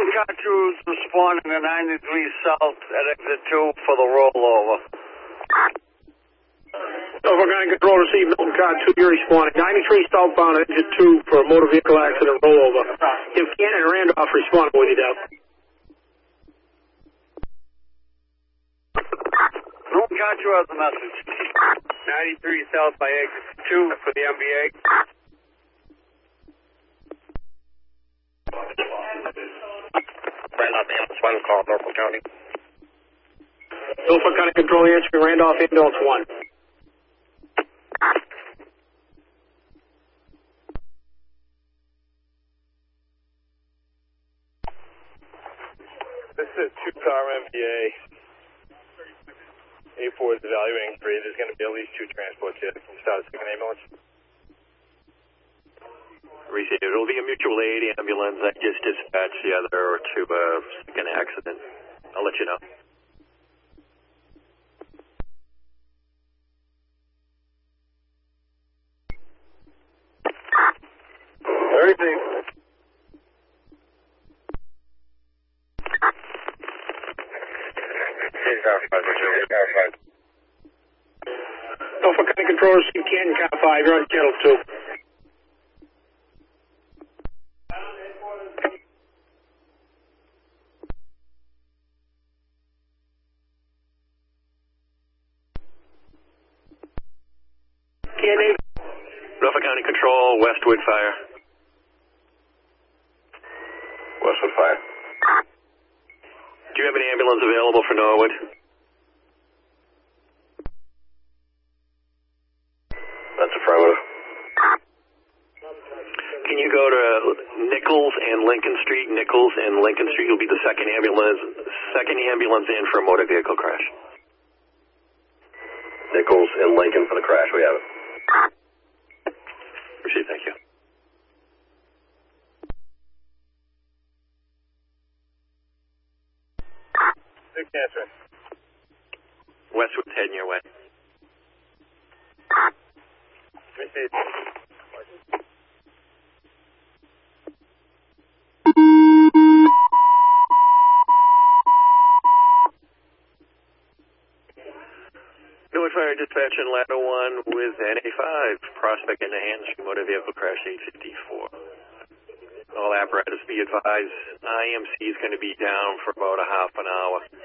Car 2's responding to 93 South at exit 2 for the rollover. Norfolk County Control received Milton Car 2, you're responding. 93 southbound at exit 2 for a motor vehicle accident rollover. If Cannon and Randolph respond with you, Deb. Milton Car 2 has a message. 93 South by exit 2 for the MBA. Randolph Ambulance 1, call Norfolk County. Norfolk County Control answering Randolph Ambulance 1. This is 2-car MBA. A4 is evaluating 3. There's going to be at least 2 transports here. Can you start a second ambulance? Received. It will be a mutual aid ambulance. I just dispatched the other to a second accident. I'll let you know. Everything. Norfolk County Control received Canton Car 5, you're on channel 2. Norfolk County Control, Westwood Fire. Westwood Fire. Do you have an ambulance available for Norwood? That's affirmative. Can you go to Nichols and Lincoln Street? Nichols and Lincoln Street will be the second ambulance in for a motor vehicle crash. Nichols and Lincoln for the crash. We have it. Appreciate it. Thank you. Big answer. Westwood's heading your way. Received. Norwood Fire Dispatch in Ladder 1 with NA5, Prospect in the hands, motor vehicle crash 854. All apparatus be advised, IMC is going to be down for about a half an hour.